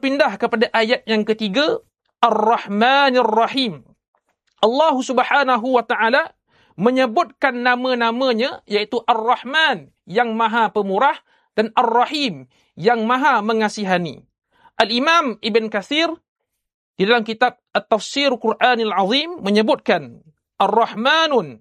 berpindah kepada ayat yang ketiga, Ar-Rahmanir Rahim. Allah Subhanahu wa ta'ala menyebutkan nama-namanya, iaitu Ar-Rahman, yang maha pemurah, dan Ar-Rahim, yang maha mengasihani. Al-Imam Ibn Kathir di dalam kitab At-Tafsir Quranil Azim menyebutkan Ar-Rahmanu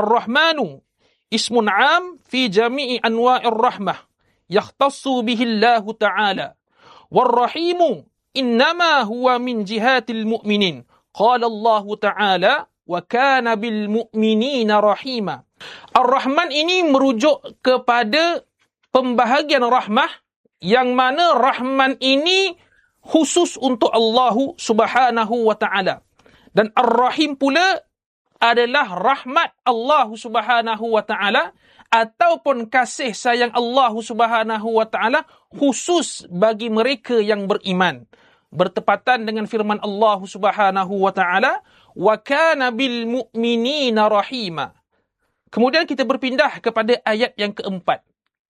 ismun 'am fi jami'i anwa'ir rahmah yakhtassu bihi Allah ta'ala. War-Rahimu innama huwa min jihatil mu'minin. Qala Allah ta'ala wa kana bil mu'minina rahima. Ar-Rahman ini merujuk kepada pembahagian rahmah, yang mana Rahman ini khusus untuk Allah Subhanahu wa ta'ala. Dan Ar-Rahim pula adalah rahmat Allah Subhanahu wa ta'ala ataupun kasih sayang Allah Subhanahu wa ta'ala khusus bagi mereka yang beriman. Bertepatan dengan firman Allah Subhanahu wa ta'ala, wa kana bil mu'minina rahima. Kemudian kita berpindah kepada ayat yang keempat.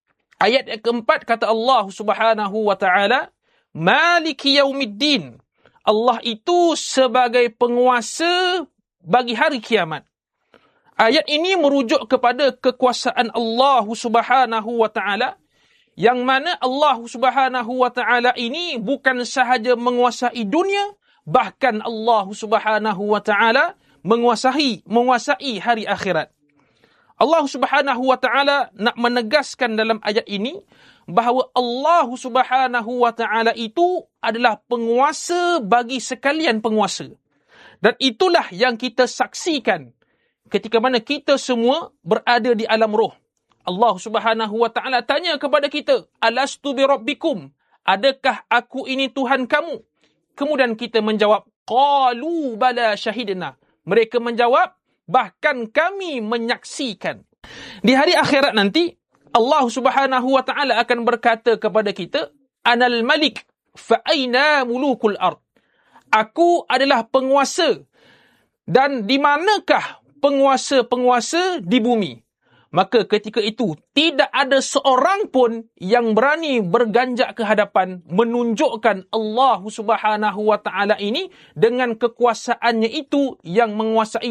Ayat yang keempat kata Allah Subhanahu wa ta'ala, Maliki yaumiddin. Allah itu sebagai penguasa bagi hari kiamat. Ayat ini merujuk kepada kekuasaan Allah Subhanahu wa ta'ala, yang mana Allah Subhanahu wa ta'ala ini bukan sahaja menguasai dunia, bahkan Allah Subhanahu wa ta'ala menguasai hari akhirat. Allah Subhanahu wa ta'ala nak menegaskan dalam ayat ini bahawa Allah Subhanahu wa ta'ala itu adalah penguasa bagi sekalian penguasa. Dan itulah yang kita saksikan ketika mana kita semua berada di alam roh. Allah Subhanahu wa ta'ala tanya kepada kita, Alastu bi rabbikum? Adakah aku ini Tuhan kamu? Kemudian kita menjawab, Qalu bala syahidna. Mereka menjawab, bahkan kami menyaksikan. Di hari akhirat nanti, Allah Subhanahu wa ta'ala akan berkata kepada kita, Anal malik fa aina mulukul ard. Aku adalah penguasa, dan di manakah penguasa-penguasa di bumi? Maka ketika itu tidak ada seorang pun yang berani berganjak ke hadapan menunjukkan Allah Subhanahu wa ta'ala ini dengan kekuasaannya itu yang menguasai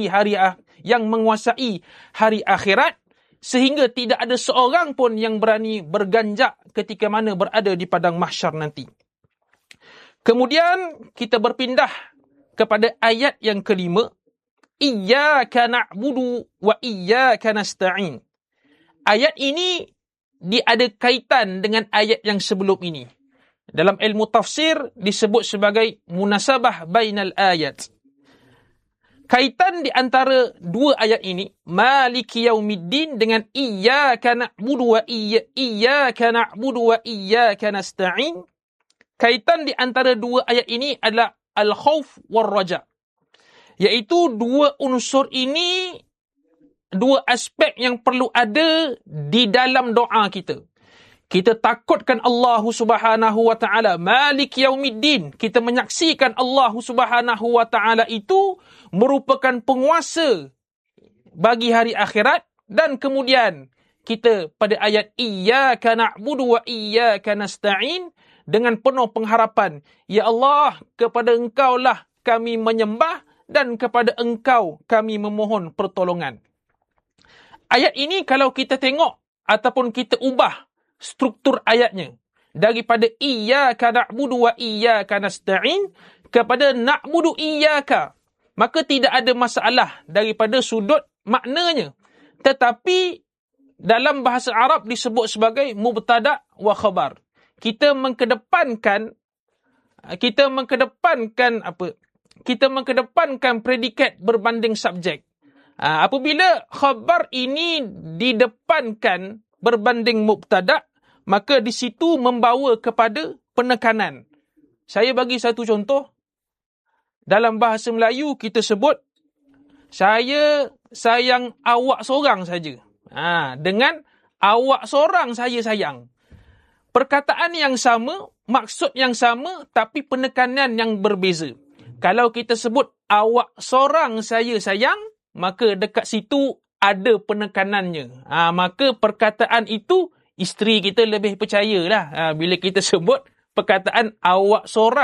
hari akhirat, sehingga tidak ada seorang pun yang berani berganjak ketika mana berada di padang mahsyar nanti. Kemudian kita berpindah kepada ayat yang kelima, Iyyaka na'budu wa iyyaka nasta'in. Ayat ini ada kaitan dengan ayat yang sebelum ini. Dalam ilmu tafsir disebut sebagai munasabah bainal ayat. Kaitan di antara dua ayat ini, Maliki yaumiddin dengan Iyyaka na'budu wa iyyaka nasta'in. Kaitan di antara dua ayat ini adalah al-khauf war raja. Iaitu dua unsur ini, dua aspek yang perlu ada di dalam doa kita. Kita takutkan Allah Subhanahu wa ta'ala, Malik yaumiddin. Kita menyaksikan Allah Subhanahu wa ta'ala itu merupakan penguasa bagi hari akhirat. Dan kemudian kita pada ayat Iyyaka na'budu wa iyyaka nasta'in dengan penuh pengharapan, Ya Allah, kepada Engkau lah kami menyembah dan kepada Engkau kami memohon pertolongan. Ayat ini kalau kita tengok ataupun kita ubah struktur ayatnya daripada Iyyaka na'budu wa iyyaka nasta'in kepada na'budu iyyaka, maka tidak ada masalah daripada sudut maknanya. Tetapi dalam bahasa Arab disebut sebagai mubtada' wa khabar. Kita mengkedepankan predikat berbanding subjek. Apabila khabar ini didepankan berbanding mubtada', maka di situ membawa kepada penekanan. Saya bagi satu contoh. Dalam bahasa Melayu kita sebut, saya sayang awak seorang saja. Dengan awak seorang saya sayang. Perkataan yang sama, maksud yang sama, tapi penekanan yang berbeza. Kalau kita sebut awak seorang saya sayang, maka dekat situ ada penekanannya. Maka perkataan itu, isteri kita lebih percayalah bila kita sebut perkataan awak seorang